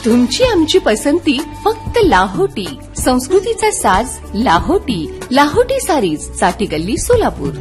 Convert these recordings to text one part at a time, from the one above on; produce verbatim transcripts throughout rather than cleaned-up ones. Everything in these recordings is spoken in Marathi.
तुमची आमची पसंती फक्त लाहोटी. संस्कृतीचा साज लाहोटी. लाहोटी सारीज, साठी गल्ली, सोलापूर.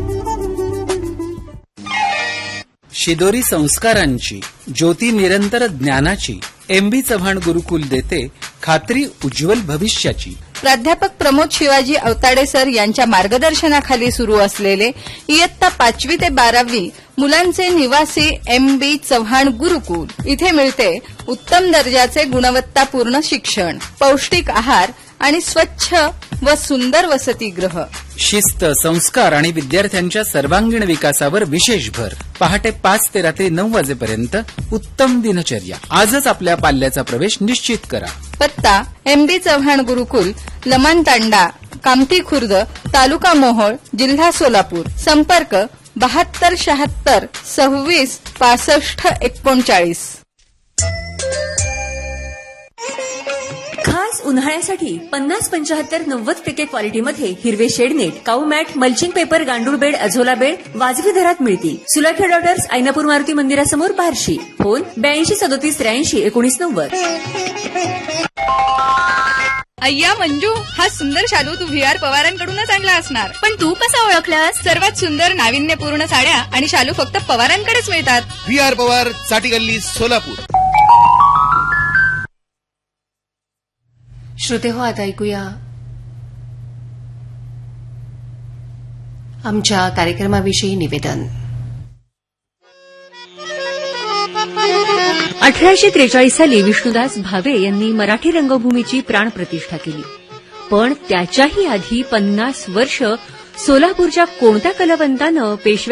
शिदोरी संस्कारांची, ज्योती निरंतर ज्ञानाची, एम बी चव्हाण गुरुकुल देते खात्री उज्ज्वल भविष्याची. प्राध्यापक प्रमोद शिवाजी अवताडे सर यांच्या मार्गदर्शनाखाली सुरू असलेले इयत्ता पाचवी ते बारावी मुलांचे निवासी एम बी चव्हाण गुरुकुल. इथे मिळते उत्तम दर्जाचे गुणवत्तापूर्ण शिक्षण, पौष्टिक आहार आणि स्वच्छ व सुंदर वसतिगृह. शिस्त, संस्कार आणि विद्यार्थ्यांच्या सर्वांगीण विकासावर विशेष भर. पहाटे पाच ते रात्री नऊ वाजेपर्यंत उत्तम दिनचर्या. आजच आपल्या पाल्याचा प्रवेश निश्चित करा. पत्ता एम बी चव्हाण गुरुकुल, लमान तांडा, कामठी खुर्द, तालुका मोहोळ, जिल्हा सोलापूर. संपर्क बहात्तर शहात्तर सव्वीस पासष्ट एकोणचाळीस. खास उन्हाळ्यासाठी पन्नास पंचाहत्तर नव्वद टक्के क्वालिटीमध्ये हिरवे शेडनेट, काऊ मॅट, मल्चिंग पेपर, गांडूळ बेड, अझोला बेड वाजवी दरात मिळतील. सुलाख्या डॉटर्स, ऐनापूर मारुती मंदिरासमोर, बार्शी. फोन ब्याऐंशी सदोतीस त्र्याऐंशी एकोणीस नव्वद. अय्या मंजू, हा सुंदर शालू तू व्ही आर पवारांकडूनच आणला असणार. पण तू कसा ओळखलास? सर्वात सुंदर नाविन्यपूर्ण साड्या आणि शालू फक्त पवारांकडेच मिळतात. व्ही आर पवार, साठी गल्ली, सोलापूर. श्रोते हो, आता ऐकूया आमच्या कार्यक्रमाविषयी निवेदन. अठराशे त्रेचाळीस साली विष्णुदास भावे यांनी मराठी रंगभूमीची प्राणप्रतिष्ठा केली. पण त्याच्याही आधी पन्नास वर्ष सोलापूरच्या कोणत्या कलावंतानं पेशव्या